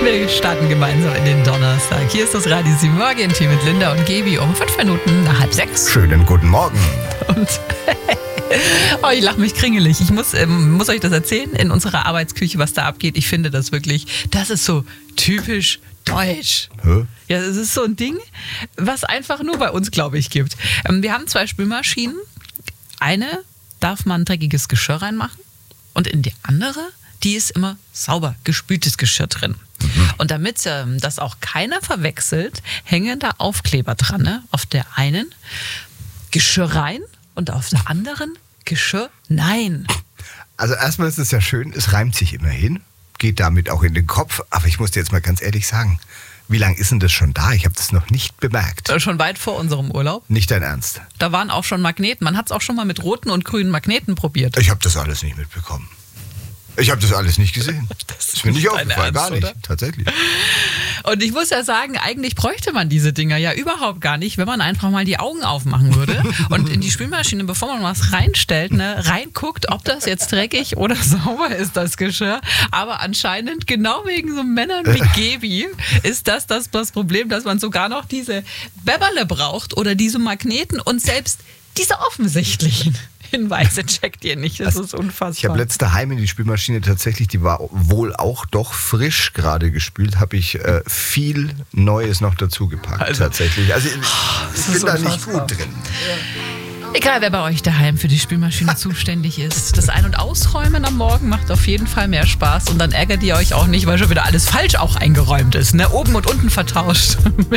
Wir starten gemeinsam in den Donnerstag. Hier ist das Radio 7 Morgen-Team mit Linda und Gaby um 5 Minuten nach 5:30. Schönen guten Morgen. Und oh, ich lache mich kringelig. Ich muss euch das erzählen in unserer Arbeitsküche, was da abgeht. Ich finde das wirklich, das ist so typisch deutsch. Hä? Ja, das ist so ein Ding, was einfach nur bei uns, glaube ich, gibt. Wir haben 2 Spülmaschinen. Eine darf man dreckiges Geschirr reinmachen und in die andere, die ist immer sauber, gespültes Geschirr drin. Und damit das auch keiner verwechselt, hängen da Aufkleber dran. Ne? Auf der einen Geschirr rein und auf der anderen Geschirr nein. Also erstmal ist es ja schön, es reimt sich immerhin, geht damit auch in den Kopf. Aber ich muss dir jetzt mal ganz ehrlich sagen, wie lange ist denn das schon da? Ich habe das noch nicht bemerkt. Schon weit vor unserem Urlaub. Nicht dein Ernst? Da waren auch schon Magneten. Man hat es auch schon mal mit roten und grünen Magneten probiert. Ich habe das alles nicht mitbekommen. Ich habe das alles nicht gesehen. Das ist mir nicht aufgefallen, Ernst, gar nicht, oder? Tatsächlich. Und ich muss ja sagen, eigentlich bräuchte man diese Dinger ja überhaupt gar nicht, wenn man einfach mal die Augen aufmachen würde und in die Spülmaschine, bevor man was reinstellt, reinguckt, ob das jetzt dreckig oder sauber ist, das Geschirr. Aber anscheinend, genau wegen so Männern wie Gaby, ist das Problem, dass man sogar noch diese Bäbberle braucht oder diese Magneten und selbst diese offensichtlichen Hinweise checkt ihr nicht. Das ist unfassbar. Ich habe letzte daheim in die Spülmaschine tatsächlich, die war wohl auch doch frisch gerade gespült, habe ich viel Neues noch dazu gepackt tatsächlich. Also ich bin da nicht gut drin. Egal, wer bei euch daheim für die Spülmaschine zuständig ist. Das Ein- und Ausräumen am Morgen macht auf jeden Fall mehr Spaß und dann ärgert ihr euch auch nicht, weil schon wieder alles falsch auch eingeräumt ist. Ne? Oben und unten vertauscht.